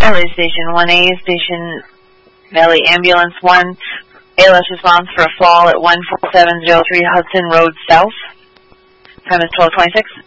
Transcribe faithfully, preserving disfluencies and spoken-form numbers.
Valley Station one A, Station Valley Ambulance one, A L S response for a fall at one four seven zero three Hudson Road South. Time is twelve twenty-six.